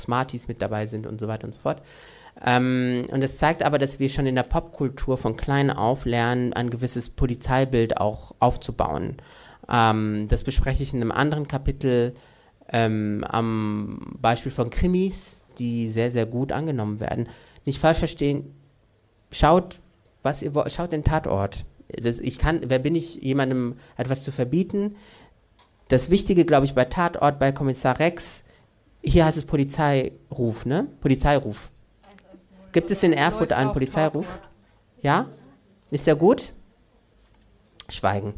Smarties mit dabei sind und so weiter und so fort. Und es zeigt aber, dass wir schon in der Popkultur von klein auf lernen, ein gewisses Polizeibild auch aufzubauen. Das bespreche ich in einem anderen Kapitel am Beispiel von Krimis, die sehr, sehr gut angenommen werden. Nicht falsch verstehen, schaut, was ihr wollt, schaut den Tatort. Wer bin ich, jemandem etwas zu verbieten? Das Wichtige, glaube ich, bei Tatort, bei Kommissar Rex, hier heißt es Polizeiruf, ne? Polizeiruf. Gibt es in Erfurt einen Polizeiruf? Ja? Ist der gut? Schweigen.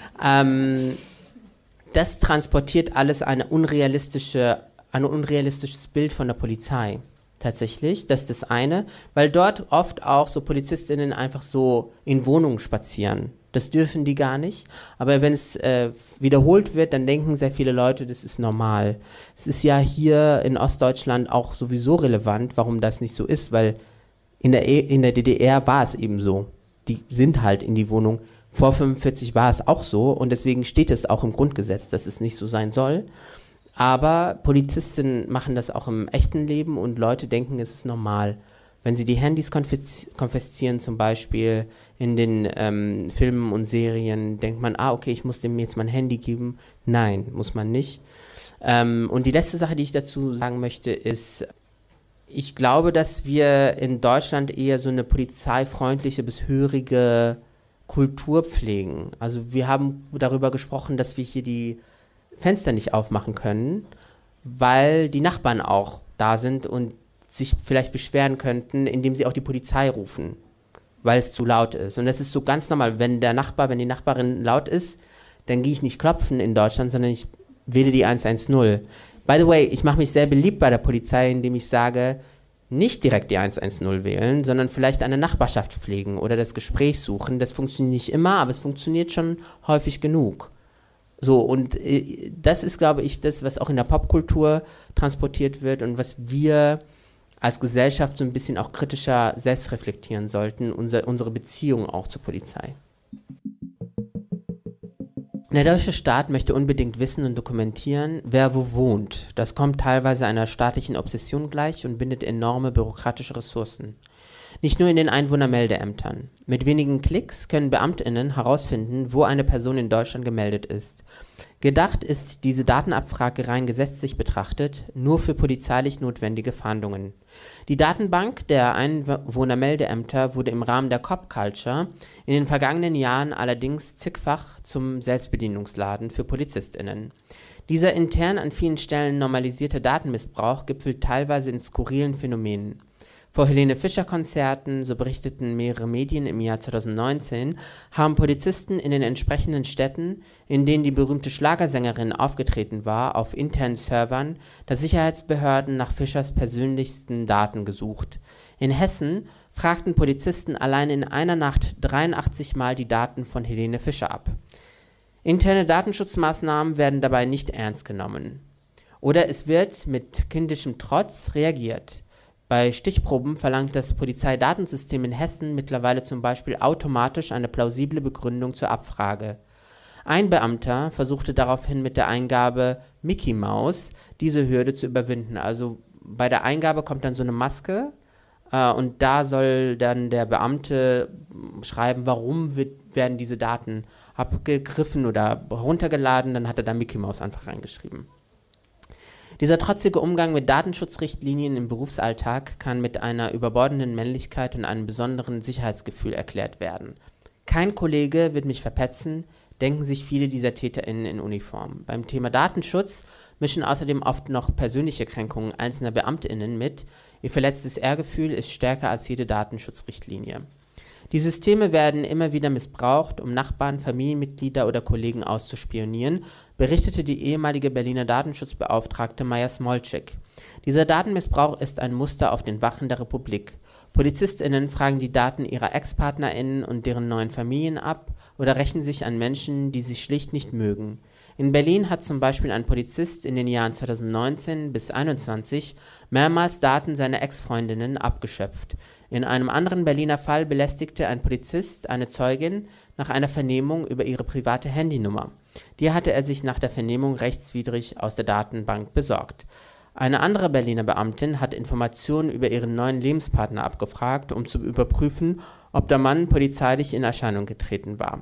Das transportiert alles ein unrealistisches Bild von der Polizei. Tatsächlich, das ist das eine, weil dort oft auch so PolizistInnen einfach so in Wohnungen spazieren. Das dürfen die gar nicht, aber wenn es wiederholt wird, dann denken sehr viele Leute, das ist normal. Es ist ja hier in Ostdeutschland auch sowieso relevant, warum das nicht so ist, weil in der DDR war es eben so. Die sind halt in die Wohnung. Vor 45 war es auch so und deswegen steht es auch im Grundgesetz, dass es nicht so sein soll. Aber Polizisten machen das auch im echten Leben und Leute denken, es ist normal. Wenn sie die Handys konfiszieren, zum Beispiel in den Filmen und Serien, denkt man, okay, ich muss dem jetzt mein Handy geben. Nein, muss man nicht. Und die letzte Sache, die ich dazu sagen möchte, ist, ich glaube, dass wir in Deutschland eher so eine polizeifreundliche bis hörige Kultur pflegen. Also wir haben darüber gesprochen, dass wir hier die Fenster nicht aufmachen können, weil die Nachbarn auch da sind und sich vielleicht beschweren könnten, indem sie auch die Polizei rufen, weil es zu laut ist. Und das ist so ganz normal, wenn die Nachbarin laut ist, dann gehe ich nicht klopfen in Deutschland, sondern ich wähle die 110. By the way, ich mache mich sehr beliebt bei der Polizei, indem ich sage, nicht direkt die 110 wählen, sondern vielleicht eine Nachbarschaft pflegen oder das Gespräch suchen. Das funktioniert nicht immer, aber es funktioniert schon häufig genug. So, und das ist, glaube ich, das, was auch in der Popkultur transportiert wird und was wir als Gesellschaft so ein bisschen auch kritischer selbst reflektieren sollten, unsere Beziehung auch zur Polizei. Der deutsche Staat möchte unbedingt wissen und dokumentieren, wer wo wohnt. Das kommt teilweise einer staatlichen Obsession gleich und bindet enorme bürokratische Ressourcen. Nicht nur in den Einwohnermeldeämtern. Mit wenigen Klicks können BeamtInnen herausfinden, wo eine Person in Deutschland gemeldet ist. Gedacht ist diese Datenabfrage rein gesetzlich betrachtet nur für polizeilich notwendige Fahndungen. Die Datenbank der Einwohnermeldeämter wurde im Rahmen der Cop Culture in den vergangenen Jahren allerdings zigfach zum Selbstbedienungsladen für PolizistInnen. Dieser intern an vielen Stellen normalisierte Datenmissbrauch gipfelt teilweise in skurrilen Phänomenen. Vor Helene Fischer-Konzerten, so berichteten mehrere Medien im Jahr 2019, haben Polizisten in den entsprechenden Städten, in denen die berühmte Schlagersängerin aufgetreten war, auf internen Servern der Sicherheitsbehörden nach Fischers persönlichsten Daten gesucht. In Hessen fragten Polizisten allein in einer Nacht 83 Mal die Daten von Helene Fischer ab. Interne Datenschutzmaßnahmen werden dabei nicht ernst genommen. Oder es wird mit kindischem Trotz reagiert. Bei Stichproben verlangt das Polizeidatensystem in Hessen mittlerweile zum Beispiel automatisch eine plausible Begründung zur Abfrage. Ein Beamter versuchte daraufhin mit der Eingabe Mickey Maus diese Hürde zu überwinden. Also bei der Eingabe kommt dann so eine Maske und da soll dann der Beamte schreiben, warum werden diese Daten abgegriffen oder heruntergeladen. Dann hat er da Mickey Maus einfach reingeschrieben. Dieser trotzige Umgang mit Datenschutzrichtlinien im Berufsalltag kann mit einer überbordenden Männlichkeit und einem besonderen Sicherheitsgefühl erklärt werden. Kein Kollege wird mich verpetzen, denken sich viele dieser TäterInnen in Uniform. Beim Thema Datenschutz mischen außerdem oft noch persönliche Kränkungen einzelner BeamtInnen mit. Ihr verletztes Ehrgefühl ist stärker als jede Datenschutzrichtlinie. Die Systeme werden immer wieder missbraucht, um Nachbarn, Familienmitglieder oder Kollegen auszuspionieren, berichtete die ehemalige Berliner Datenschutzbeauftragte Maja Smolczyk. Dieser Datenmissbrauch ist ein Muster auf den Wachen der Republik. PolizistInnen fragen die Daten ihrer Ex-PartnerInnen und deren neuen Familien ab oder rächen sich an Menschen, die sie schlicht nicht mögen. In Berlin hat zum Beispiel ein Polizist in den Jahren 2019 bis 2021 mehrmals Daten seiner Ex-Freundinnen abgeschöpft. In einem anderen Berliner Fall belästigte ein Polizist eine Zeugin nach einer Vernehmung über ihre private Handynummer. Die hatte er sich nach der Vernehmung rechtswidrig aus der Datenbank besorgt. Eine andere Berliner Beamtin hat Informationen über ihren neuen Lebenspartner abgefragt, um zu überprüfen, ob der Mann polizeilich in Erscheinung getreten war.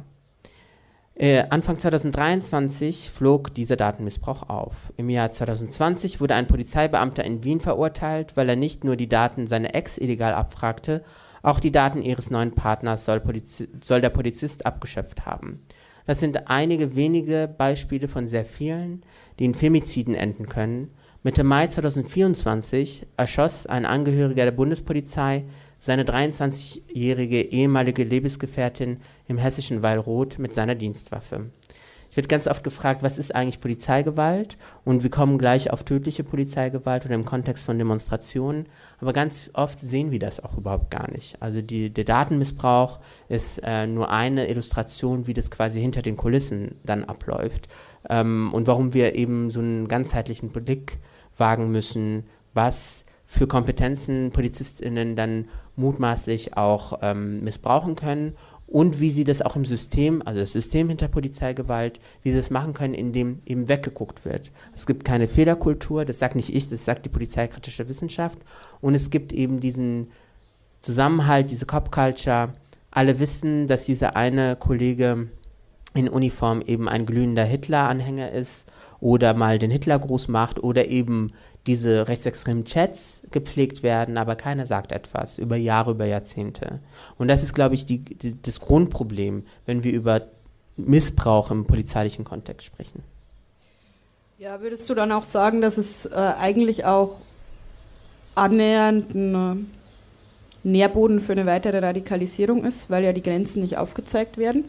Anfang 2023 flog dieser Datenmissbrauch auf. Im Jahr 2020 wurde ein Polizeibeamter in Wien verurteilt, weil er nicht nur die Daten seiner Ex illegal abfragte, auch die Daten ihres neuen Partners soll der Polizist abgeschöpft haben. Das sind einige wenige Beispiele von sehr vielen, die in Femiziden enden können. Mitte Mai 2024 erschoss ein Angehöriger der Bundespolizei seine 23-jährige ehemalige Lebensgefährtin im hessischen Weilroth mit seiner Dienstwaffe. Ich werde ganz oft gefragt, was ist eigentlich Polizeigewalt? Und wir kommen gleich auf tödliche Polizeigewalt oder im Kontext von Demonstrationen. Aber ganz oft sehen wir das auch überhaupt gar nicht. Also der Datenmissbrauch ist nur eine Illustration, wie das quasi hinter den Kulissen dann abläuft. Und warum wir eben so einen ganzheitlichen Blick wagen müssen, was für Kompetenzen PolizistInnen dann mutmaßlich auch missbrauchen können und wie sie das auch im System, also das System hinter Polizeigewalt, wie sie das machen können, indem eben weggeguckt wird. Es gibt keine Fehlerkultur, das sagt nicht ich, das sagt die polizeikritische Wissenschaft, und es gibt eben diesen Zusammenhalt, diese Cop-Culture. Alle wissen, dass dieser eine Kollege in Uniform eben ein glühender Hitler-Anhänger ist oder mal den Hitlergruß macht oder eben diese rechtsextremen Chats gepflegt werden, aber keiner sagt etwas über Jahre, über Jahrzehnte. Und das ist, glaube ich, das Grundproblem, wenn wir über Missbrauch im polizeilichen Kontext sprechen. Ja, würdest du dann auch sagen, dass es eigentlich auch annähernd ein Nährboden für eine weitere Radikalisierung ist, weil ja die Grenzen nicht aufgezeigt werden?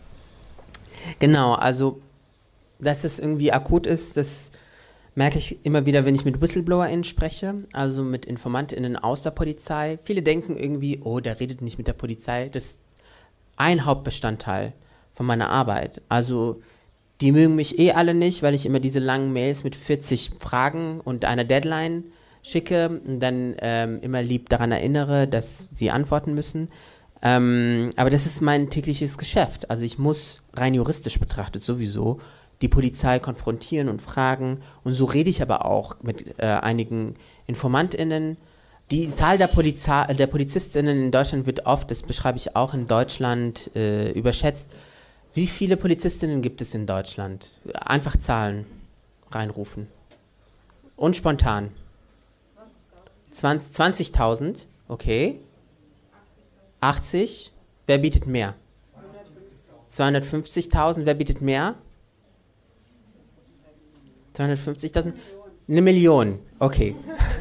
Genau, also dass es irgendwie akut ist, das merke ich immer wieder, wenn ich mit WhistleblowerInnen spreche, also mit InformantInnen aus der Polizei. Viele denken irgendwie, oh, der redet nicht mit der Polizei. Das ist ein Hauptbestandteil von meiner Arbeit. Also die mögen mich alle nicht, weil ich immer diese langen Mails mit 40 Fragen und einer Deadline schicke und dann immer lieb daran erinnere, dass sie antworten müssen. Aber das ist mein tägliches Geschäft. Also ich muss rein juristisch betrachtet sowieso die Polizei konfrontieren und fragen. Und so rede ich aber auch mit einigen InformantInnen. Die Zahl der PolizistInnen in Deutschland wird oft, das beschreibe ich auch in Deutschland, überschätzt. Wie viele PolizistInnen gibt es in Deutschland? Einfach Zahlen reinrufen. Und spontan. 20.000, okay. 80, wer bietet mehr? 250.000, wer bietet mehr? 250.000? 1 Million, okay.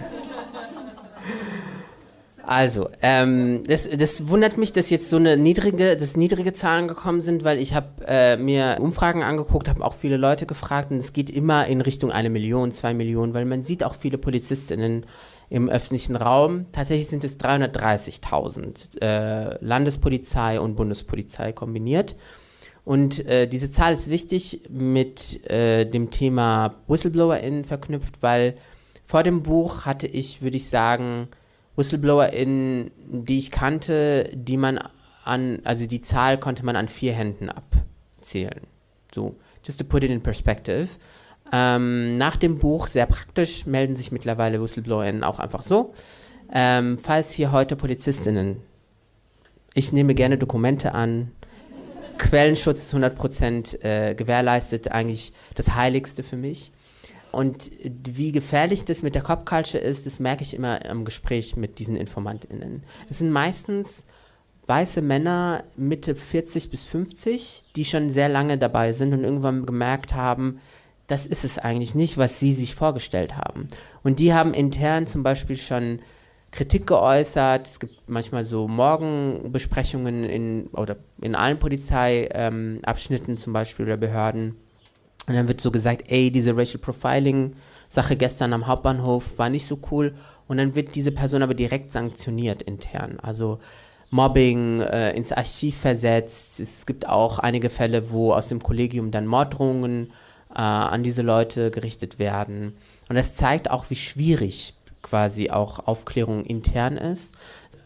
Also, das wundert mich, dass jetzt so niedrige Zahlen gekommen sind, weil ich habe mir Umfragen angeguckt, habe auch viele Leute gefragt und es geht immer in Richtung 1 Million, 2 Millionen, weil man sieht auch viele PolizistInnen im öffentlichen Raum. Tatsächlich sind es 330.000 Landespolizei und Bundespolizei kombiniert. Und diese Zahl ist wichtig mit dem Thema WhistleblowerInnen verknüpft, weil vor dem Buch hatte ich, würde ich sagen, WhistleblowerInnen, die ich kannte, also die Zahl konnte man an 4 Händen abzählen. So, just to put it in perspective. Nach dem Buch, sehr praktisch, melden sich mittlerweile WhistleblowerInnen auch einfach so. Falls hier heute PolizistInnen, ich nehme gerne Dokumente an, Quellenschutz ist 100% gewährleistet, eigentlich das Heiligste für mich. Und wie gefährlich das mit der Cop-Culture ist, das merke ich immer im Gespräch mit diesen InformantInnen. Es sind meistens weiße Männer Mitte 40 bis 50, die schon sehr lange dabei sind und irgendwann gemerkt haben, das ist es eigentlich nicht, was sie sich vorgestellt haben. Und die haben intern zum Beispiel schon Kritik geäußert. Es gibt manchmal so Morgenbesprechungen in allen Polizeiabschnitten zum Beispiel oder Behörden. Und dann wird so gesagt, ey, diese Racial Profiling-Sache gestern am Hauptbahnhof war nicht so cool. Und dann wird diese Person aber direkt sanktioniert intern. Also Mobbing, ins Archiv versetzt. Es gibt auch einige Fälle, wo aus dem Kollegium dann Morddrohungen an diese Leute gerichtet werden. Und das zeigt auch, wie schwierig quasi auch Aufklärung intern ist.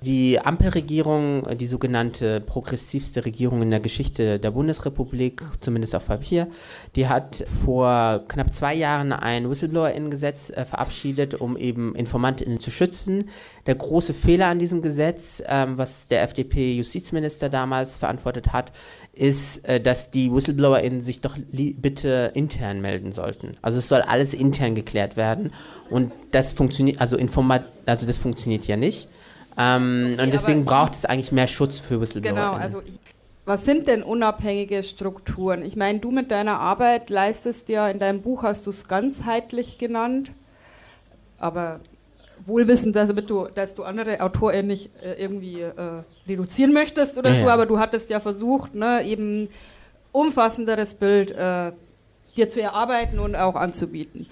Die Ampelregierung, die sogenannte progressivste Regierung in der Geschichte der Bundesrepublik, zumindest auf Papier, die hat vor knapp 2 Jahren ein WhistleblowerInnen-Gesetz verabschiedet, um eben InformantInnen zu schützen. Der große Fehler an diesem Gesetz, was der FDP-Justizminister damals verantwortet hat, ist, dass die WhistleblowerInnen sich doch bitte intern melden sollten. Also es soll alles intern geklärt werden und das funktioniert, das funktioniert ja nicht. Und deswegen braucht es eigentlich mehr Schutz für Whistleblower. Genau, also was sind denn unabhängige Strukturen? Ich meine, du mit deiner Arbeit leistest ja, in deinem Buch hast du es ganzheitlich genannt, aber wohlwissend, dass du andere AutorInnen nicht irgendwie reduzieren möchtest oder so, aber du hattest ja versucht, ne, eben umfassenderes Bild dir zu erarbeiten und auch anzubieten.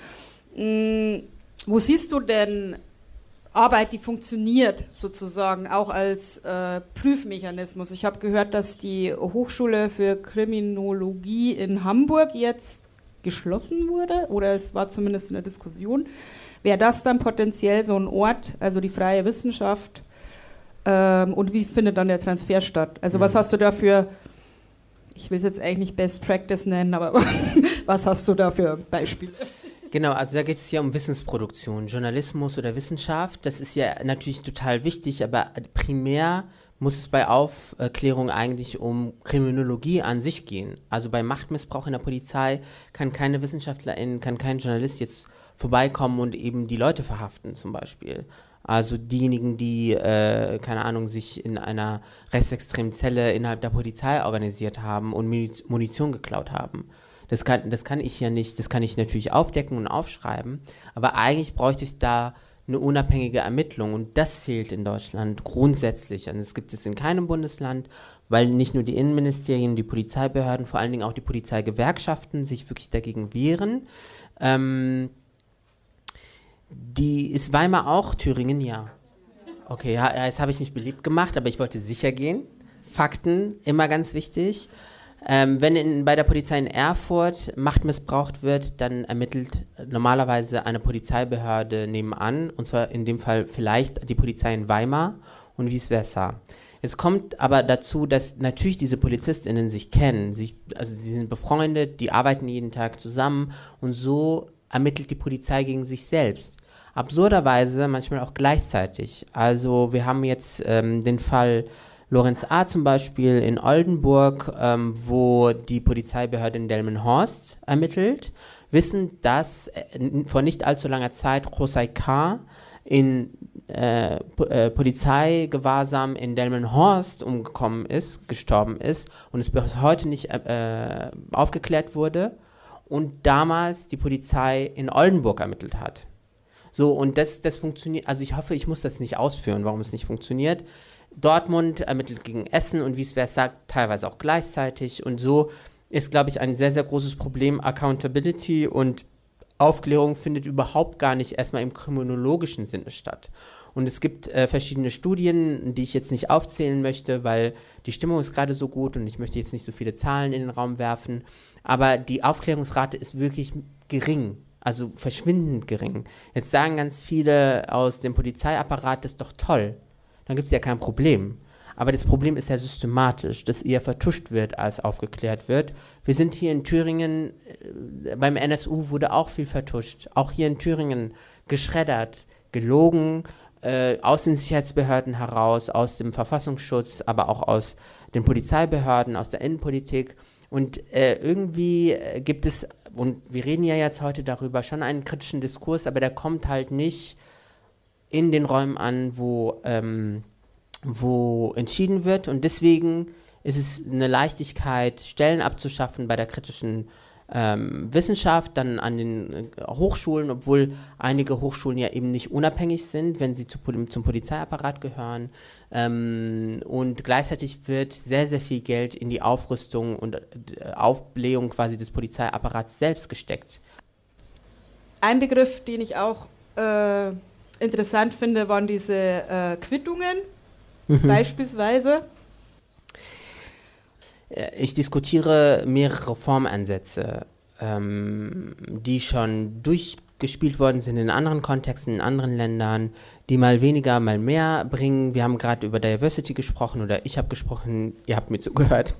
Wo siehst du denn Arbeit, die funktioniert sozusagen auch als Prüfmechanismus? Ich habe gehört, dass die Hochschule für Kriminologie in Hamburg jetzt geschlossen wurde oder es war zumindest in der Diskussion. Wäre das dann potenziell so ein Ort, also die freie Wissenschaft und wie findet dann der Transfer statt? Also was hast du da für, ich will es jetzt eigentlich nicht Best Practice nennen, aber was hast du da für Beispiele? Genau, also da geht es ja um Wissensproduktion, Journalismus oder Wissenschaft. Das ist ja natürlich total wichtig, aber primär muss es bei Aufklärung eigentlich um Kriminologie an sich gehen. Also bei Machtmissbrauch in der Polizei kann keine Wissenschaftlerin, kann kein Journalist jetzt vorbeikommen und eben die Leute verhaften zum Beispiel. Also diejenigen, die, keine Ahnung, sich in einer rechtsextremen Zelle innerhalb der Polizei organisiert haben und Munition geklaut haben. Das kann ich ja nicht, das kann ich natürlich aufdecken und aufschreiben, aber eigentlich bräuchte es da eine unabhängige Ermittlung und das fehlt in Deutschland grundsätzlich. Also es gibt es in keinem Bundesland, weil nicht nur die Innenministerien, die Polizeibehörden, vor allen Dingen auch die Polizeigewerkschaften sich wirklich dagegen wehren. Ist Weimar auch Thüringen? Ja. Okay, ja, jetzt habe ich mich beliebt gemacht, aber ich wollte sicher gehen. Fakten, immer ganz wichtig. Wenn bei der Polizei in Erfurt Macht missbraucht wird, dann ermittelt normalerweise eine Polizeibehörde nebenan, und zwar in dem Fall vielleicht die Polizei in Weimar und vice versa. Es kommt aber dazu, dass natürlich diese PolizistInnen sich kennen, also sie sind befreundet, die arbeiten jeden Tag zusammen und so ermittelt die Polizei gegen sich selbst. Absurderweise manchmal auch gleichzeitig. Also wir haben jetzt den Fall Lorenz A. zum Beispiel in Oldenburg, wo die Polizeibehörde in Delmenhorst ermittelt, wissen, dass vor nicht allzu langer Zeit José K. in Polizeigewahrsam in Delmenhorst gestorben ist und es bis heute nicht aufgeklärt wurde und damals die Polizei in Oldenburg ermittelt hat. So, und das funktioniert, also ich hoffe, ich muss das nicht ausführen, warum es nicht funktioniert. Dortmund ermittelt gegen Essen und vice versa, teilweise auch gleichzeitig. Und so ist, glaube ich, ein sehr, sehr großes Problem. Accountability und Aufklärung findet überhaupt gar nicht erstmal im kriminologischen Sinne statt. Und es gibt verschiedene Studien, die ich jetzt nicht aufzählen möchte, weil die Stimmung ist gerade so gut und ich möchte jetzt nicht so viele Zahlen in den Raum werfen. Aber die Aufklärungsrate ist wirklich gering. Also verschwindend gering. Jetzt sagen ganz viele aus dem Polizeiapparat, das ist doch toll. Dann gibt es ja kein Problem. Aber das Problem ist ja systematisch, dass eher vertuscht wird, als aufgeklärt wird. Wir sind hier in Thüringen, beim NSU wurde auch viel vertuscht. Auch hier in Thüringen geschreddert, gelogen, aus den Sicherheitsbehörden heraus, aus dem Verfassungsschutz, aber auch aus den Polizeibehörden, aus der Innenpolitik. Und irgendwie gibt es, und wir reden ja jetzt heute darüber, schon einen kritischen Diskurs, aber der kommt halt nicht in den Räumen an, wo entschieden wird. Und deswegen ist es eine Leichtigkeit, Stellen abzuschaffen bei der kritischen Wissenschaft, dann an den Hochschulen, obwohl einige Hochschulen ja eben nicht unabhängig sind, wenn sie zum Polizeiapparat gehören. Und gleichzeitig wird sehr, sehr viel Geld in die Aufrüstung und Aufblähung quasi des Polizeiapparats selbst gesteckt. Ein Begriff, den ich auch interessant finde, waren diese Quittungen, beispielsweise. Ich diskutiere mehrere Reformansätze, die schon gespielt worden sind in anderen Kontexten, in anderen Ländern, die mal weniger, mal mehr bringen. Wir haben gerade über Diversity gesprochen oder ich habe gesprochen, ihr habt mir zugehört.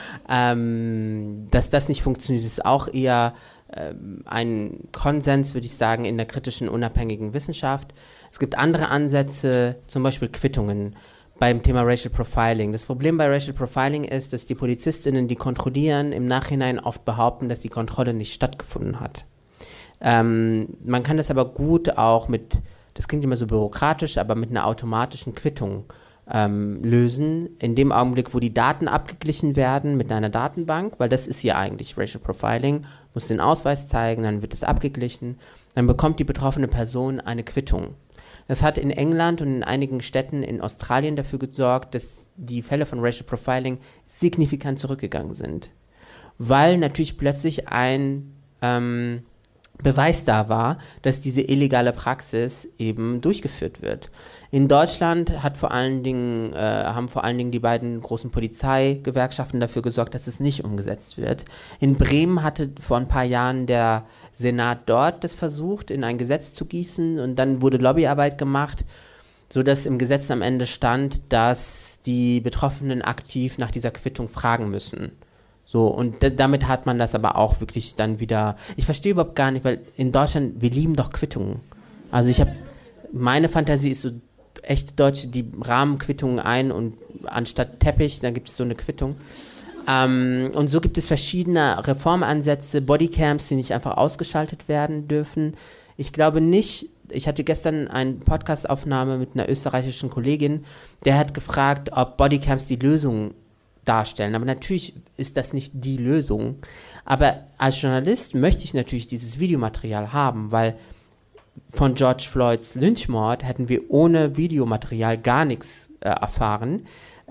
Dass das nicht funktioniert, ist auch eher ein Konsens, würde ich sagen, in der kritischen, unabhängigen Wissenschaft. Es gibt andere Ansätze, zum Beispiel Quittungen beim Thema Racial Profiling. Das Problem bei Racial Profiling ist, dass die PolizistInnen, die kontrollieren, im Nachhinein oft behaupten, dass die Kontrolle nicht stattgefunden hat. Man kann das aber gut auch mit, das klingt immer so bürokratisch, aber mit einer automatischen Quittung lösen, in dem Augenblick, wo die Daten abgeglichen werden mit einer Datenbank, weil das ist ja eigentlich Racial Profiling, muss den Ausweis zeigen, dann wird es abgeglichen, dann bekommt die betroffene Person eine Quittung. Das hat in England und in einigen Städten in Australien dafür gesorgt, dass die Fälle von Racial Profiling signifikant zurückgegangen sind, weil natürlich plötzlich ein Beweis da war, dass diese illegale Praxis eben durchgeführt wird. In Deutschland haben vor allen Dingen die beiden großen Polizeigewerkschaften dafür gesorgt, dass es nicht umgesetzt wird. In Bremen hatte vor ein paar Jahren der Senat dort das versucht, in ein Gesetz zu gießen, und dann wurde Lobbyarbeit gemacht, sodass im Gesetz am Ende stand, dass die Betroffenen aktiv nach dieser Quittung fragen müssen. So, und damit hat man das aber auch wirklich dann wieder, ich verstehe überhaupt gar nicht, weil in Deutschland, wir lieben doch Quittungen. Also meine Fantasie ist so, echte Deutsche, die rahmen Quittungen ein und anstatt Teppich, dann gibt es so eine Quittung. Und so gibt es verschiedene Reformansätze, Bodycams, die nicht einfach ausgeschaltet werden dürfen. Ich glaube nicht, ich hatte gestern eine Podcast-Aufnahme mit einer österreichischen Kollegin, der hat gefragt, ob Bodycams die Lösung darstellen. Aber natürlich ist das nicht die Lösung. Aber als Journalist möchte ich natürlich dieses Videomaterial haben, weil von George Floyds Lynchmord hätten wir ohne Videomaterial gar nichts erfahren.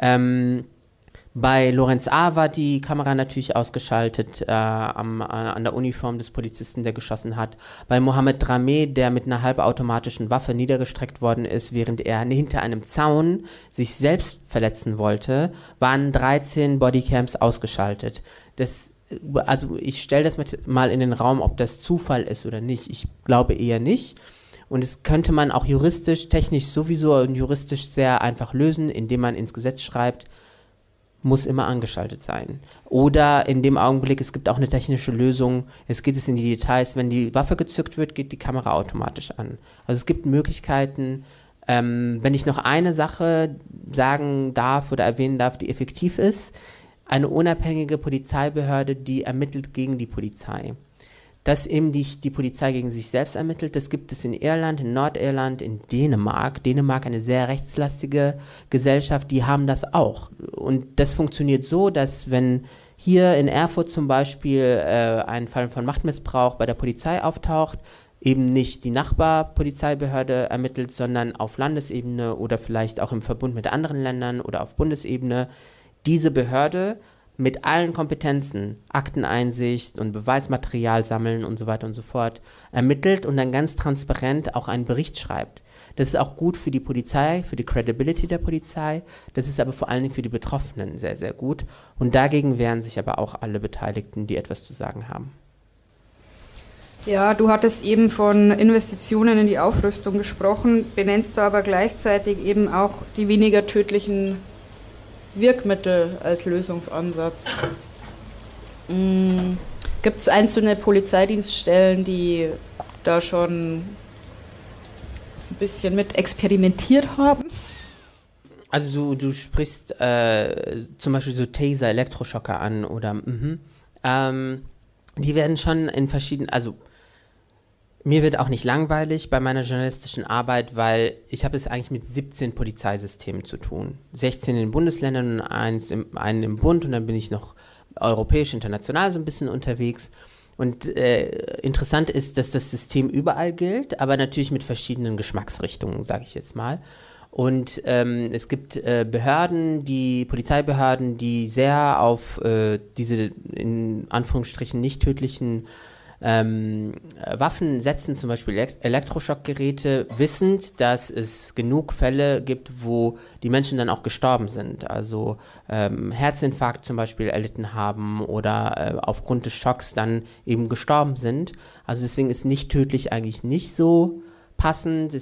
Bei Lorenz A. war die Kamera natürlich ausgeschaltet an der Uniform des Polizisten, der geschossen hat. Bei Mohammed Drameh, der mit einer halbautomatischen Waffe niedergestreckt worden ist, während er hinter einem Zaun sich selbst verletzen wollte, waren 13 Bodycams ausgeschaltet. Also ich stelle das mal in den Raum, ob das Zufall ist oder nicht. Ich glaube eher nicht. Und es könnte man auch juristisch, technisch sowieso und juristisch sehr einfach lösen, indem man ins Gesetz schreibt, muss immer angeschaltet sein. Oder in dem Augenblick, es gibt auch eine technische Lösung, jetzt geht es in die Details, wenn die Waffe gezückt wird, geht die Kamera automatisch an. Also es gibt Möglichkeiten, wenn ich noch eine Sache sagen darf oder erwähnen darf, die effektiv ist, eine unabhängige Polizeibehörde, die ermittelt gegen die Polizei. Dass eben die Polizei gegen sich selbst ermittelt, das gibt es in Irland, in Nordirland, in Dänemark. Dänemark, eine sehr rechtslastige Gesellschaft, die haben das auch. Und das funktioniert so, dass wenn hier in Erfurt zum Beispiel ein Fall von Machtmissbrauch bei der Polizei auftaucht, eben nicht die Nachbarpolizeibehörde ermittelt, sondern auf Landesebene oder vielleicht auch im Verbund mit anderen Ländern oder auf Bundesebene, diese Behörde mit allen Kompetenzen, Akteneinsicht und Beweismaterial sammeln und so weiter und so fort, ermittelt und dann ganz transparent auch einen Bericht schreibt. Das ist auch gut für die Polizei, für die Credibility der Polizei. Das ist aber vor allen Dingen für die Betroffenen sehr, sehr gut. Und dagegen wehren sich aber auch alle Beteiligten, die etwas zu sagen haben. Ja, du hattest eben von Investitionen in die Aufrüstung gesprochen, benennst du aber gleichzeitig eben auch die weniger tödlichen Wirkmittel als Lösungsansatz. Gibt es einzelne Polizeidienststellen, die da schon ein bisschen mit experimentiert haben? Also du sprichst zum Beispiel so Taser, Elektroschocker an oder die werden schon in verschiedenen, also mir wird auch nicht langweilig bei meiner journalistischen Arbeit, weil ich habe es eigentlich mit 17 Polizeisystemen zu tun. 16 in den Bundesländern und einen im Bund, und dann bin ich noch europäisch, international so ein bisschen unterwegs. Und interessant ist, dass das System überall gilt, aber natürlich mit verschiedenen Geschmacksrichtungen, sage ich jetzt mal. Und es gibt Behörden, Polizeibehörden, die sehr auf diese in Anführungsstrichen nicht tödlichen Waffen setzen, zum Beispiel Elektroschockgeräte, wissend, dass es genug Fälle gibt, wo die Menschen dann auch gestorben sind. Also Herzinfarkt zum Beispiel erlitten haben oder aufgrund des Schocks dann eben gestorben sind. Also deswegen ist nicht tödlich eigentlich nicht so passend.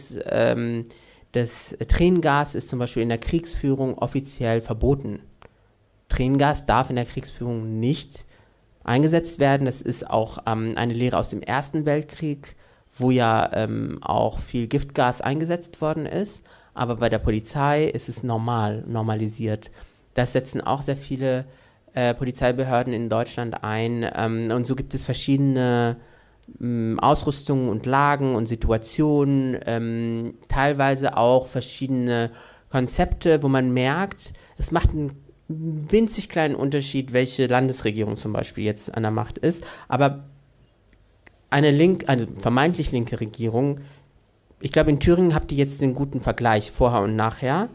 Das Tränengas ist zum Beispiel in der Kriegsführung offiziell verboten. Tränengas darf in der Kriegsführung nicht eingesetzt werden. Das ist auch eine Lehre aus dem Ersten Weltkrieg, wo ja auch viel Giftgas eingesetzt worden ist. Aber bei der Polizei ist es normalisiert. Das setzen auch sehr viele Polizeibehörden in Deutschland ein. Und so gibt es verschiedene Ausrüstungen und Lagen und Situationen, teilweise auch verschiedene Konzepte, wo man merkt, es macht einen winzig kleinen Unterschied, welche Landesregierung zum Beispiel jetzt an der Macht ist, aber eine vermeintlich linke Regierung, ich glaube in Thüringen habt ihr jetzt einen guten Vergleich, vorher und nachher.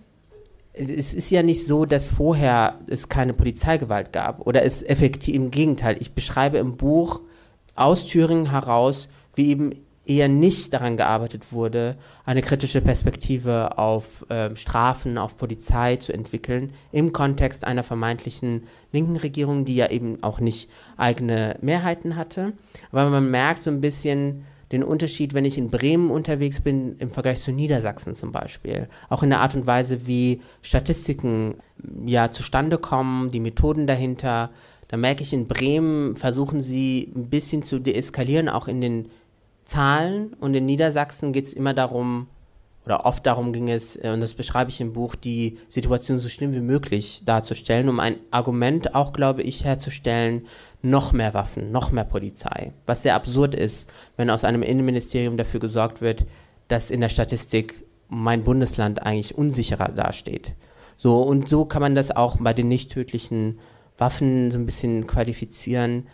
Es ist ja nicht so, dass vorher es keine Polizeigewalt gab oder es effektiv, im Gegenteil, ich beschreibe im Buch aus Thüringen heraus, wie eben eher nicht daran gearbeitet wurde, eine kritische Perspektive auf Strafen, auf Polizei zu entwickeln, im Kontext einer vermeintlichen linken Regierung, die ja eben auch nicht eigene Mehrheiten hatte. Aber man merkt so ein bisschen den Unterschied, wenn ich in Bremen unterwegs bin, im Vergleich zu Niedersachsen zum Beispiel. Auch in der Art und Weise, wie Statistiken ja zustande kommen, die Methoden dahinter. Da merke ich, in Bremen versuchen sie ein bisschen zu deeskalieren, auch in den Zahlen, und in Niedersachsen geht es immer darum, oder oft darum ging es, und das beschreibe ich im Buch, die Situation so schlimm wie möglich darzustellen, um ein Argument auch, glaube ich, herzustellen, noch mehr Waffen, noch mehr Polizei. Was sehr absurd ist, wenn aus einem Innenministerium dafür gesorgt wird, dass in der Statistik mein Bundesland eigentlich unsicherer dasteht. So, und so kann man das auch bei den nicht tödlichen Waffen so ein bisschen qualifizieren,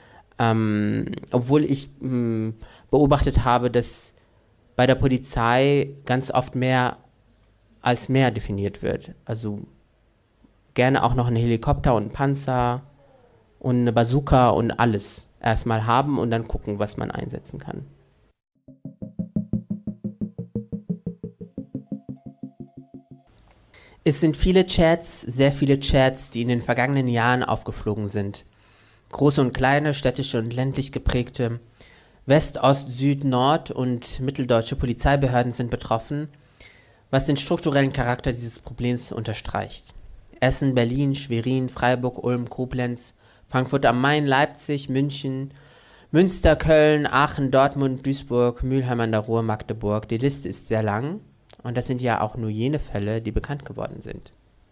obwohl ich beobachtet habe, dass bei der Polizei ganz oft mehr als mehr definiert wird. Also gerne auch noch einen Helikopter und einen Panzer und eine Bazooka und alles erstmal haben und dann gucken, was man einsetzen kann. Es sind viele Chats, sehr viele Chats, die in den vergangenen Jahren aufgeflogen sind. Große und kleine, städtische und ländlich geprägte, West-, Ost-, Süd-, Nord- und mitteldeutsche Polizeibehörden sind betroffen, was den strukturellen Charakter dieses Problems unterstreicht. Essen, Berlin, Schwerin, Freiburg, Ulm, Koblenz, Frankfurt am Main, Leipzig, München, Münster, Köln, Aachen, Dortmund, Duisburg, Mülheim an der Ruhr, Magdeburg. Die Liste ist sehr lang und das sind ja auch nur jene Fälle, die bekannt geworden sind.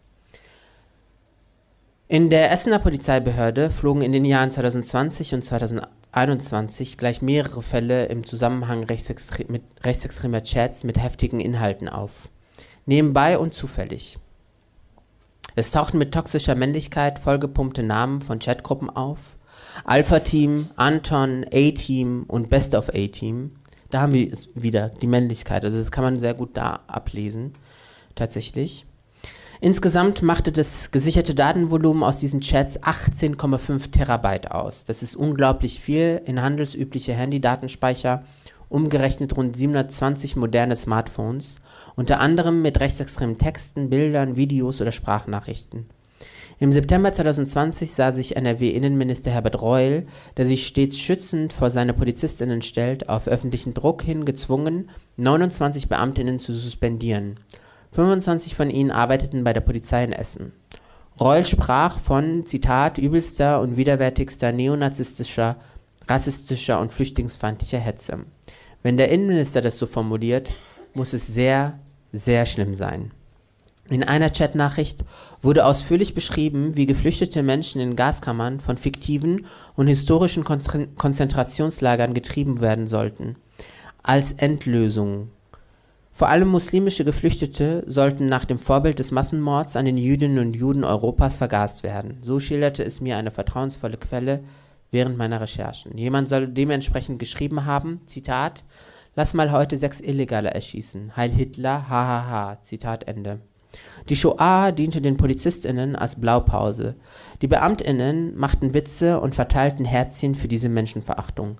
In der Essener Polizeibehörde flogen in den Jahren 2020 und 2021 gleich mehrere Fälle im Zusammenhang mit rechtsextremer Chats mit heftigen Inhalten auf. Nebenbei und zufällig. Es tauchten mit toxischer Männlichkeit vollgepumpte Namen von Chatgruppen auf. Alpha-Team, Anton, A-Team und Best of A-Team. Da haben wir es wieder, die Männlichkeit. Also das kann man sehr gut da ablesen, tatsächlich. Insgesamt machte das gesicherte Datenvolumen aus diesen Chats 18,5 Terabyte aus. Das ist unglaublich viel in handelsübliche Handydatenspeicher, umgerechnet rund 720 moderne Smartphones, unter anderem mit rechtsextremen Texten, Bildern, Videos oder Sprachnachrichten. Im September 2020 sah sich NRW-Innenminister Herbert Reul, der sich stets schützend vor seine PolizistInnen stellt, auf öffentlichen Druck hin gezwungen, 29 BeamtInnen zu suspendieren. 25 von ihnen arbeiteten bei der Polizei in Essen. Reul sprach von, Zitat, übelster und widerwärtigster neonazistischer, rassistischer und flüchtlingsfeindlicher Hetze. Wenn der Innenminister das so formuliert, muss es sehr, sehr schlimm sein. In einer Chatnachricht wurde ausführlich beschrieben, wie geflüchtete Menschen in Gaskammern von fiktiven und historischen Konzentrationslagern getrieben werden sollten. Als Endlösung. Vor allem muslimische Geflüchtete sollten nach dem Vorbild des Massenmords an den Jüdinnen und Juden Europas vergast werden. So schilderte es mir eine vertrauensvolle Quelle während meiner Recherchen. Jemand soll dementsprechend geschrieben haben, Zitat, lass mal heute 6 Illegale erschießen. Heil Hitler, hahaha, Zitat Ende. Die Shoah diente den PolizistInnen als Blaupause. Die BeamtInnen machten Witze und verteilten Herzchen für diese Menschenverachtung.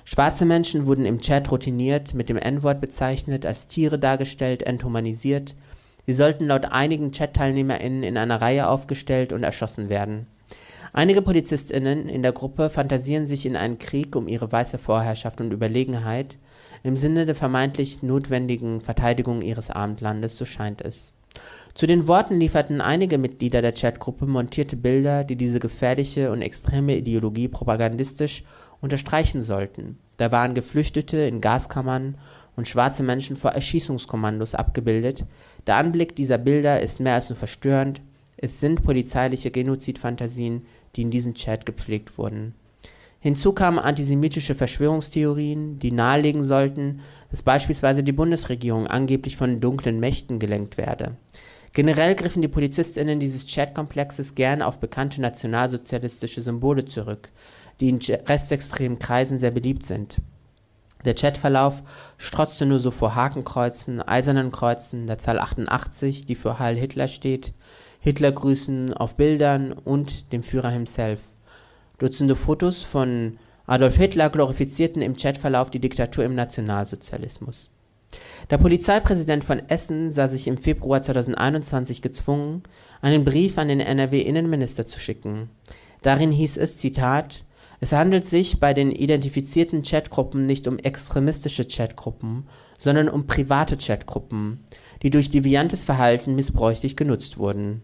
Schwarze Menschen wurden im Chat routiniert mit dem N-Wort bezeichnet, als Tiere dargestellt, enthumanisiert. Sie sollten laut einigen Chat-TeilnehmerInnen in einer Reihe aufgestellt und erschossen werden. Einige PolizistInnen in der Gruppe fantasieren sich in einen Krieg um ihre weiße Vorherrschaft und Überlegenheit im Sinne der vermeintlich notwendigen Verteidigung ihres Abendlandes, so scheint es. Zu den Worten lieferten einige Mitglieder der Chatgruppe montierte Bilder, die diese gefährliche und extreme Ideologie propagandistisch unterstreichen sollten. Da waren Geflüchtete in Gaskammern und schwarze Menschen vor Erschießungskommandos abgebildet. Der Anblick dieser Bilder ist mehr als nur verstörend. Es sind polizeiliche Genozidfantasien, die in diesem Chat gepflegt wurden. Hinzu kamen antisemitische Verschwörungstheorien, die nahelegen sollten, dass beispielsweise die Bundesregierung angeblich von dunklen Mächten gelenkt werde. Generell griffen die PolizistInnen dieses Chatkomplexes gern auf bekannte nationalsozialistische Symbole zurück, die in rechtsextremen Kreisen sehr beliebt sind. Der Chatverlauf strotzte nur so vor Hakenkreuzen, eisernen Kreuzen, der Zahl 88, die für Heil Hitler steht, Hitlergrüßen auf Bildern und dem Führer himself. Dutzende Fotos von Adolf Hitler glorifizierten im Chatverlauf die Diktatur im Nationalsozialismus. Der Polizeipräsident von Essen sah sich im Februar 2021 gezwungen, einen Brief an den NRW-Innenminister zu schicken. Darin hieß es, Zitat, es handelt sich bei den identifizierten Chatgruppen nicht um extremistische Chatgruppen, sondern um private Chatgruppen, die durch deviantes Verhalten missbräuchlich genutzt wurden.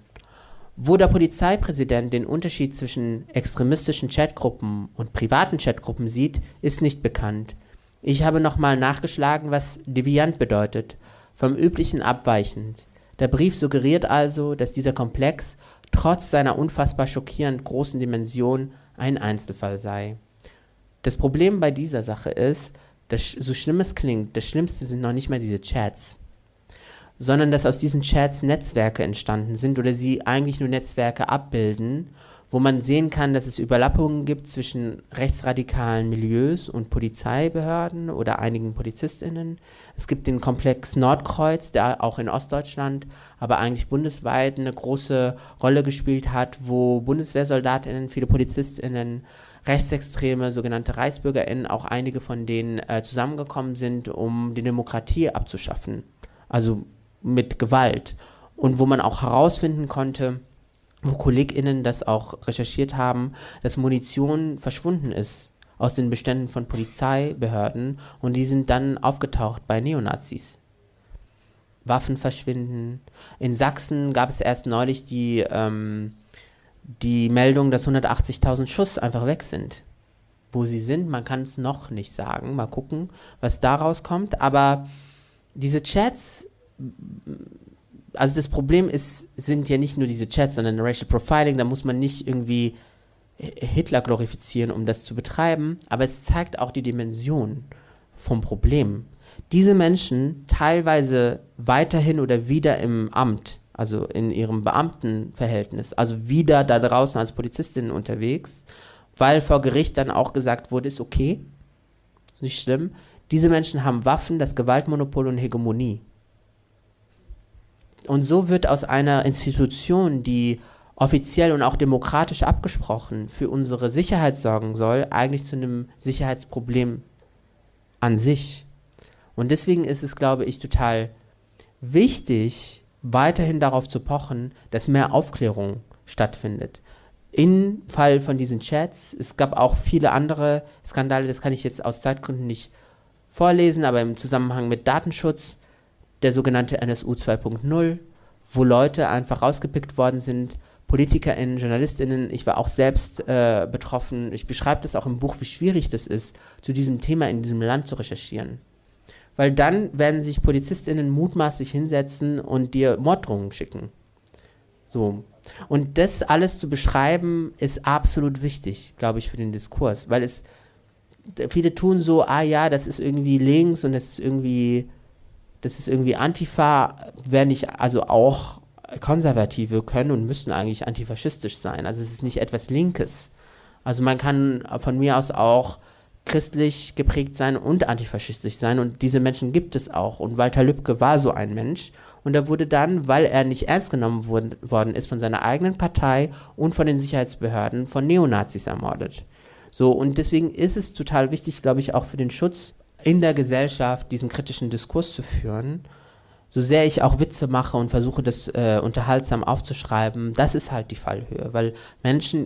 Wo der Polizeipräsident den Unterschied zwischen extremistischen Chatgruppen und privaten Chatgruppen sieht, ist nicht bekannt. Ich habe nochmal nachgeschlagen, was deviant bedeutet, vom üblichen abweichend. Der Brief suggeriert also, dass dieser Komplex trotz seiner unfassbar schockierend großen Dimension ein Einzelfall sei. Das Problem bei dieser Sache ist, dass, so schlimm es klingt, das Schlimmste sind noch nicht mal diese Chats, sondern dass aus diesen Chats Netzwerke entstanden sind oder sie eigentlich nur Netzwerke abbilden, wo man sehen kann, dass es Überlappungen gibt zwischen rechtsradikalen Milieus und Polizeibehörden oder einigen PolizistInnen. Es gibt den Komplex Nordkreuz, der auch in Ostdeutschland, aber eigentlich bundesweit eine große Rolle gespielt hat, wo BundeswehrsoldatInnen, viele PolizistInnen, Rechtsextreme, sogenannte ReichsbürgerInnen, auch einige von denen zusammengekommen sind, um die Demokratie abzuschaffen. Also mit Gewalt. Und wo man auch herausfinden konnte, wo KollegInnen das auch recherchiert haben, dass Munition verschwunden ist aus den Beständen von Polizeibehörden und die sind dann aufgetaucht bei Neonazis. Waffen verschwinden. In Sachsen gab es erst neulich die Meldung, dass 180.000 Schuss einfach weg sind. Wo sie sind, man kann es noch nicht sagen. Mal gucken, was daraus kommt. Aber diese Chats, also das Problem sind ja nicht nur diese Chats, sondern Racial Profiling, da muss man nicht irgendwie Hitler glorifizieren, um das zu betreiben, aber es zeigt auch die Dimension vom Problem. Diese Menschen teilweise weiterhin oder wieder im Amt, also in ihrem Beamtenverhältnis, also wieder da draußen als Polizistinnen unterwegs, weil vor Gericht dann auch gesagt wurde, ist okay, ist nicht schlimm. Diese Menschen haben Waffen, das Gewaltmonopol und Hegemonie. Und so wird aus einer Institution, die offiziell und auch demokratisch abgesprochen für unsere Sicherheit sorgen soll, eigentlich zu einem Sicherheitsproblem an sich. Und deswegen ist es, glaube ich, total wichtig, weiterhin darauf zu pochen, dass mehr Aufklärung stattfindet. Im Fall von diesen Chats, es gab auch viele andere Skandale, das kann ich jetzt aus Zeitgründen nicht vorlesen, aber im Zusammenhang mit Datenschutz, der sogenannte NSU 2.0, wo Leute einfach rausgepickt worden sind, PolitikerInnen, JournalistInnen, ich war auch selbst betroffen, ich beschreibe das auch im Buch, wie schwierig das ist, zu diesem Thema in diesem Land zu recherchieren. Weil dann werden sich PolizistInnen mutmaßlich hinsetzen und dir Morddrohungen schicken. So. Und das alles zu beschreiben, ist absolut wichtig, glaube ich, für den Diskurs, weil viele tun so, ja, das ist irgendwie links und das ist irgendwie Antifa, also auch Konservative können und müssen eigentlich antifaschistisch sein. Also es ist nicht etwas Linkes. Also man kann von mir aus auch christlich geprägt sein und antifaschistisch sein und diese Menschen gibt es auch. Und Walter Lübcke war so ein Mensch und er wurde dann, weil er nicht ernst genommen worden ist von seiner eigenen Partei und von den Sicherheitsbehörden, von Neonazis ermordet. So, und deswegen ist es total wichtig, glaube ich, auch für den Schutz in der Gesellschaft, diesen kritischen Diskurs zu führen. So sehr ich auch Witze mache und versuche, das unterhaltsam aufzuschreiben, das ist halt die Fallhöhe, weil Menschen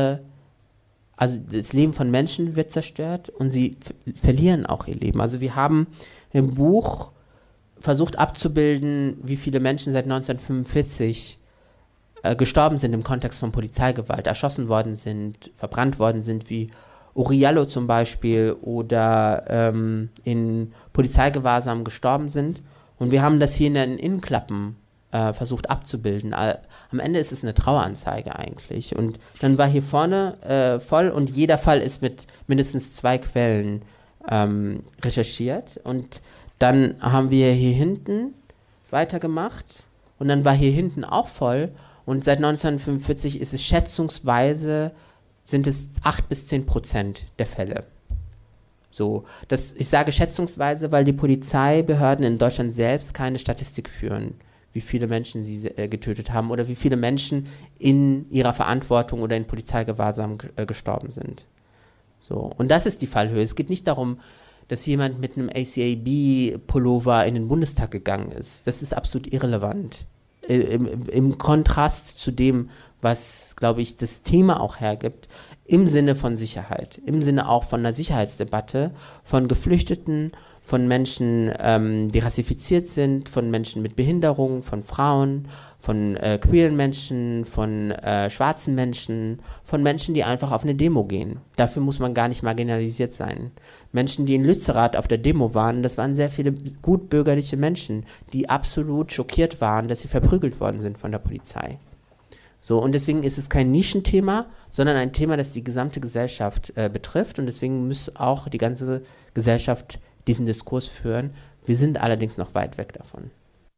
also das Leben von Menschen wird zerstört und sie verlieren auch ihr Leben. Also wir haben im Buch versucht abzubilden, wie viele Menschen seit 1945 gestorben sind im Kontext von Polizeigewalt, erschossen worden sind, verbrannt worden sind, wie Uriallo zum Beispiel, oder in Polizeigewahrsam gestorben sind. Und wir haben das hier in den Innenklappen versucht abzubilden. Am Ende ist es eine Traueranzeige eigentlich. Und dann war hier vorne voll und jeder Fall ist mit mindestens 2 Quellen recherchiert. Und dann haben wir hier hinten weitergemacht und dann war hier hinten auch voll. Und seit 1945 ist es schätzungsweise, sind es 8-10% der Fälle. So, ich sage schätzungsweise, weil die Polizeibehörden in Deutschland selbst keine Statistik führen, wie viele Menschen sie getötet haben oder wie viele Menschen in ihrer Verantwortung oder in Polizeigewahrsam gestorben sind. So, und das ist die Fallhöhe. Es geht nicht darum, dass jemand mit einem ACAB-Pullover in den Bundestag gegangen ist. Das ist absolut irrelevant. Im Kontrast zu dem, was, glaube ich, das Thema auch hergibt, im Sinne von Sicherheit, im Sinne auch von einer Sicherheitsdebatte, von Geflüchteten, von Menschen, die rassifiziert sind, von Menschen mit Behinderung, von Frauen, von queeren Menschen, von schwarzen Menschen, von Menschen, die einfach auf eine Demo gehen. Dafür muss man gar nicht marginalisiert sein. Menschen, die in Lützerath auf der Demo waren, das waren sehr viele gutbürgerliche Menschen, die absolut schockiert waren, dass sie verprügelt worden sind von der Polizei. So, und deswegen ist es kein Nischenthema, sondern ein Thema, das die gesamte Gesellschaft betrifft, und deswegen muss auch die ganze Gesellschaft diesen Diskurs führen. Wir sind allerdings noch weit weg davon.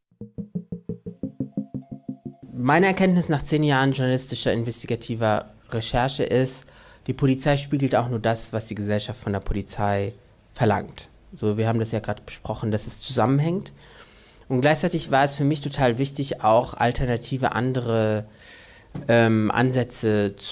Meine Erkenntnis nach 10 Jahren journalistischer, investigativer Recherche ist, die Polizei spiegelt auch nur das, was die Gesellschaft von der Polizei verlangt. So, wir haben das ja gerade besprochen, dass es zusammenhängt. Und gleichzeitig war es für mich total wichtig, auch alternative andere Ansätze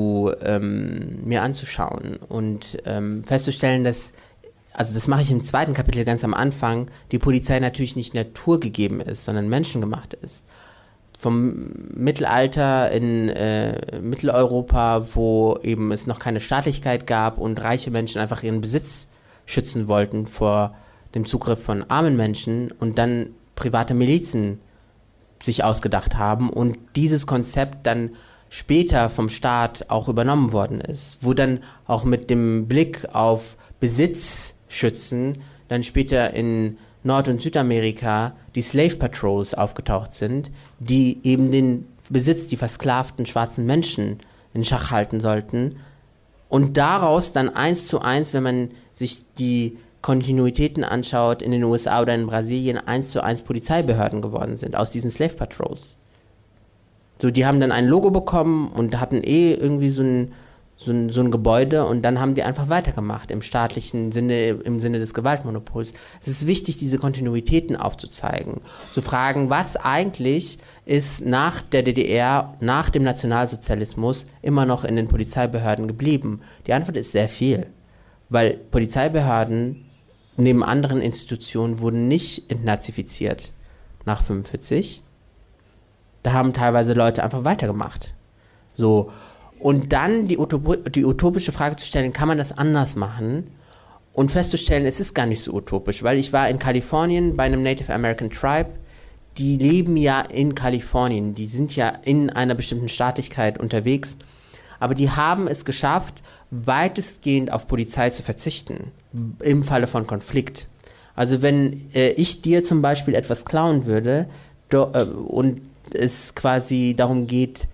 mir anzuschauen und festzustellen, dass, also das mache ich im 2. Kapitel ganz am Anfang, die Polizei natürlich nicht naturgegeben ist, sondern menschengemacht ist. Vom Mittelalter in Mitteleuropa, wo eben es noch keine Staatlichkeit gab und reiche Menschen einfach ihren Besitz schützen wollten vor dem Zugriff von armen Menschen und dann private Milizen sich ausgedacht haben und dieses Konzept dann später vom Staat auch übernommen worden ist, wo dann auch mit dem Blick auf Besitzschützen dann später in Nord- und Südamerika die Slave Patrols aufgetaucht sind, die eben den Besitz, die versklavten schwarzen Menschen in Schach halten sollten und daraus dann 1:1, wenn man sich die Kontinuitäten anschaut, in den USA oder in Brasilien 1:1 Polizeibehörden geworden sind, aus diesen Slave Patrols. So, die haben dann ein Logo bekommen und hatten irgendwie so ein Gebäude und dann haben die einfach weitergemacht im staatlichen Sinne, im Sinne des Gewaltmonopols. Es ist wichtig, diese Kontinuitäten aufzuzeigen, zu fragen, was eigentlich ist nach der DDR, nach dem Nationalsozialismus immer noch in den Polizeibehörden geblieben. Die Antwort ist sehr viel, weil Polizeibehörden neben anderen Institutionen wurden nicht entnazifiziert nach 1945. Da haben teilweise Leute einfach weitergemacht. So. Und dann die utopische Frage zu stellen, kann man das anders machen? Und festzustellen, es ist gar nicht so utopisch, weil ich war in Kalifornien bei einem Native American Tribe, die leben ja in Kalifornien, die sind ja in einer bestimmten Staatlichkeit unterwegs, aber die haben es geschafft, weitestgehend auf Polizei zu verzichten, im Falle von Konflikt. Also wenn ich dir zum Beispiel etwas klauen würde und es quasi darum geht,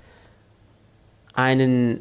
eine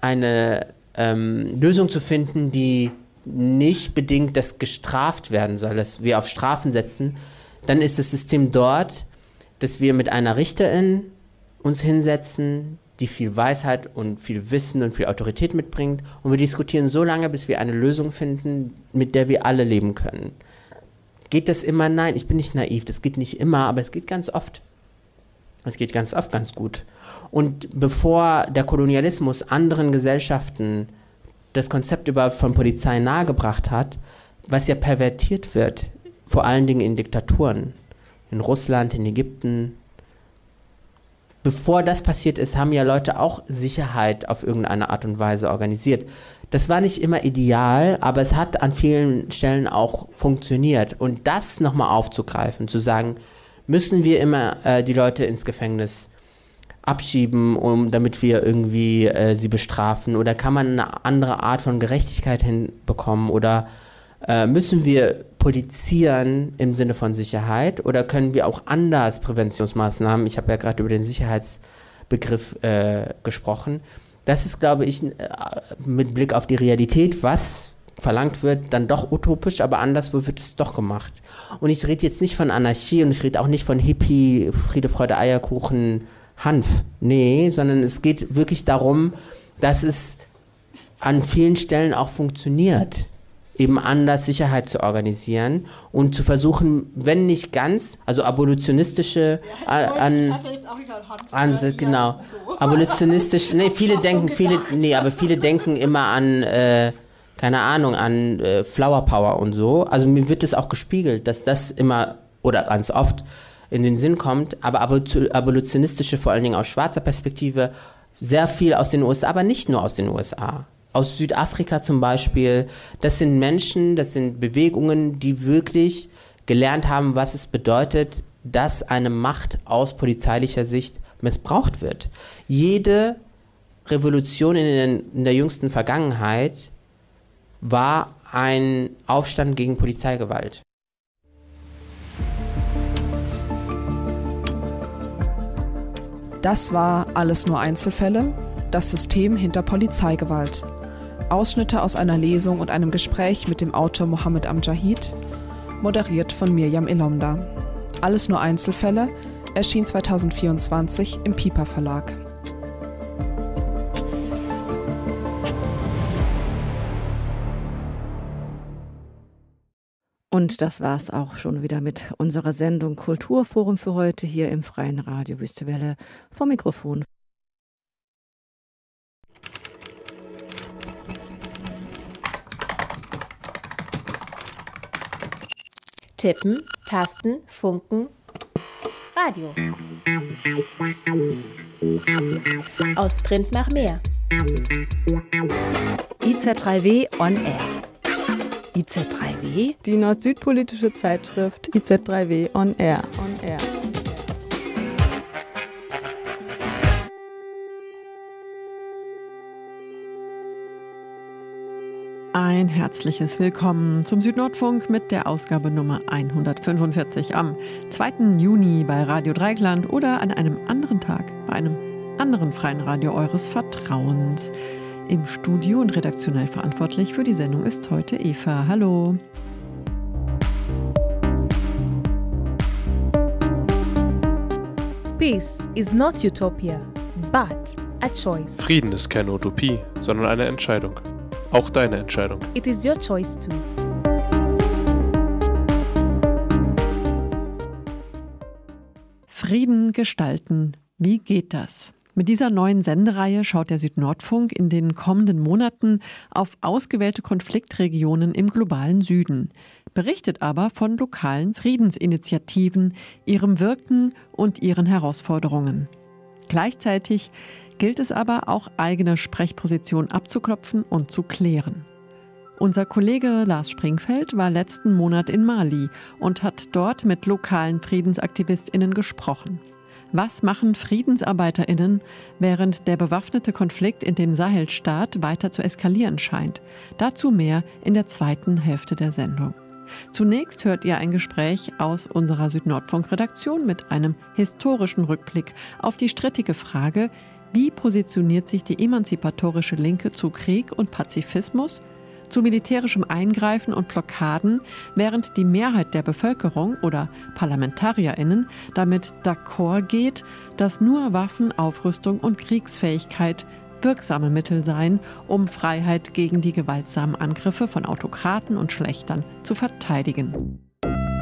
Lösung zu finden, die nicht bedingt, dass gestraft werden soll, dass wir auf Strafen setzen, dann ist das System dort, dass wir mit einer Richterin uns hinsetzen, die viel Weisheit und viel Wissen und viel Autorität mitbringt, und wir diskutieren so lange, bis wir eine Lösung finden, mit der wir alle leben können. Geht das immer? Nein, ich bin nicht naiv, das geht nicht immer, aber es geht ganz oft. Es geht ganz oft ganz gut. Und bevor der Kolonialismus anderen Gesellschaften das Konzept überhaupt von Polizei nahegebracht hat, was ja pervertiert wird, vor allen Dingen in Diktaturen, in Russland, in Ägypten. Bevor das passiert ist, haben ja Leute auch Sicherheit auf irgendeine Art und Weise organisiert. Das war nicht immer ideal, aber es hat an vielen Stellen auch funktioniert. Und das nochmal aufzugreifen, zu sagen, müssen wir immer die Leute ins Gefängnis abschieben, damit wir irgendwie sie bestrafen? Oder kann man eine andere Art von Gerechtigkeit hinbekommen? Oder müssen wir polizieren im Sinne von Sicherheit? Oder können wir auch anders Präventionsmaßnahmen, ich habe ja gerade über den Sicherheitsbegriff gesprochen, das ist, glaube ich, mit Blick auf die Realität, was verlangt wird, dann doch utopisch, aber anderswo wird es doch gemacht. Und ich rede jetzt nicht von Anarchie und ich rede auch nicht von Hippie, Friede, Freude, Eierkuchen, Hanf. Nee, sondern es geht wirklich darum, dass es an vielen Stellen auch funktioniert, eben anders Sicherheit zu organisieren und zu versuchen, wenn nicht ganz, also abolitionistische genau, abolitionistisch, nee, viele denken immer an, keine Ahnung, an Flower Power und so. Also mir wird es auch gespiegelt, dass das immer oder ganz oft in den Sinn kommt, aber abolitionistische, vor allen Dingen aus schwarzer Perspektive, sehr viel aus den USA, aber nicht nur aus den USA. Aus Südafrika zum Beispiel, das sind Menschen, das sind Bewegungen, die wirklich gelernt haben, was es bedeutet, dass eine Macht aus polizeilicher Sicht missbraucht wird. Jede Revolution in der jüngsten Vergangenheit war ein Aufstand gegen Polizeigewalt. Das war Alles nur Einzelfälle, das System hinter Polizeigewalt. Ausschnitte aus einer Lesung und einem Gespräch mit dem Autor Mohammed Amjahid, moderiert von Mirjam Elomda. Alles nur Einzelfälle erschien 2024 im Piper Verlag. Und das war's auch schon wieder mit unserer Sendung Kulturforum für heute hier im Freien Radio Wüste Welle. Vom Mikrofon Tippen, Tasten, Funken, Radio. Aus Print mach mehr. IZ3W on Air. IZ3W? Die nord-süd-politische Zeitschrift IZ3W on Air. On Air. Ein herzliches Willkommen zum Südnordfunk mit der Ausgabe Nummer 145 am 2. Juni bei Radio Dreieckland oder an einem anderen Tag bei einem anderen freien Radio eures Vertrauens. Im Studio und redaktionell verantwortlich für die Sendung ist heute Eva. Hallo. Peace is not utopia, but a choice. Frieden ist keine Utopie, sondern eine Entscheidung. Auch deine Entscheidung. It is your choice too. Frieden gestalten. Wie geht das? Mit dieser neuen Sendereihe schaut der Südnordfunk in den kommenden Monaten auf ausgewählte Konfliktregionen im globalen Süden, berichtet aber von lokalen Friedensinitiativen, ihrem Wirken und ihren Herausforderungen. Gleichzeitig gilt es aber auch, eigene Sprechposition abzuklopfen und zu klären. Unser Kollege Lars Springfeld war letzten Monat in Mali und hat dort mit lokalen FriedensaktivistInnen gesprochen. Was machen FriedensarbeiterInnen, während der bewaffnete Konflikt in dem Sahelstaat weiter zu eskalieren scheint? Dazu mehr in der zweiten Hälfte der Sendung. Zunächst hört ihr ein Gespräch aus unserer Südnordfunk-Redaktion mit einem historischen Rückblick auf die strittige Frage, wie positioniert sich die emanzipatorische Linke zu Krieg und Pazifismus, zu militärischem Eingreifen und Blockaden, während die Mehrheit der Bevölkerung oder ParlamentarierInnen damit d'accord geht, dass nur Waffen, Aufrüstung und Kriegsfähigkeit wirksame Mittel seien, um Freiheit gegen die gewaltsamen Angriffe von Autokraten und Schlächtern zu verteidigen.